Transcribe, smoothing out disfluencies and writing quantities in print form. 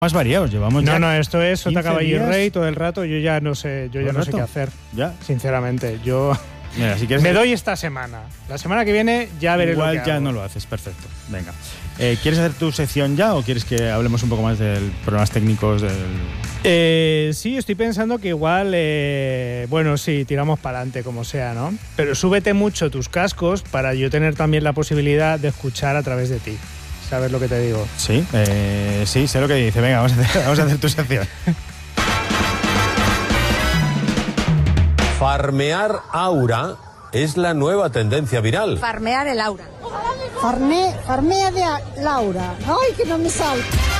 Más variados, llevamos ya. No, esto es Sota 15 Caballo y días. Rey todo el rato. Yo ya no sé qué hacer. Ya. Sinceramente, yo Mira, si quieres, me doy esta semana. La semana que viene ya veré lo que igual ya hago. no lo haces, perfecto. Venga. ¿Quieres hacer tu sección ya o quieres que hablemos un poco más de problemas técnicos del...? Sí, estoy pensando que igual, bueno, sí, tiramos para adelante como sea, ¿no? Pero súbete mucho tus cascos para yo tener también la posibilidad de escuchar a través de ti. ¿Sabes lo que te digo? Sí, sí, sé lo que dice. Venga, vamos a hacer tu sección. Farmear aura es la nueva tendencia viral. Farmear el aura. Farmea de Laura. Ay, que no me sale.